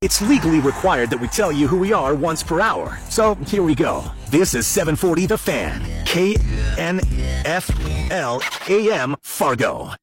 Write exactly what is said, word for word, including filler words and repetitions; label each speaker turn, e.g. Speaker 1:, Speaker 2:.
Speaker 1: It's legally required that we tell you who we are once per hour. So here we go. This is seven forty The Fan. K N F L A M Fargo.